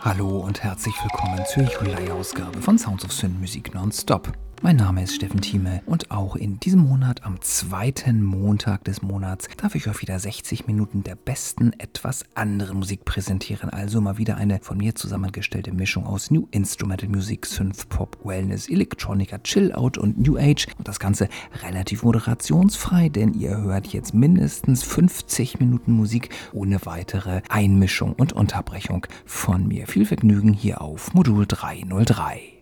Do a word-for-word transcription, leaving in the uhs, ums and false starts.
Hallo und herzlich willkommen zur Juli-Ausgabe von Sounds of Sin Musik Nonstop. Mein Name ist Steffen Thieme und auch in diesem Monat, am zweiten Montag des Monats, darf ich euch wieder sechzig Minuten der besten, etwas anderen Musik präsentieren. Also mal wieder eine von mir zusammengestellte Mischung aus New Instrumental Music, Synth Pop, Wellness, Electronica, Chill Out und New Age. Und das Ganze relativ moderationsfrei, denn ihr hört jetzt mindestens fünfzig Minuten Musik ohne weitere Einmischung und Unterbrechung von mir. Viel Vergnügen hier auf Modul dreihundertdrei.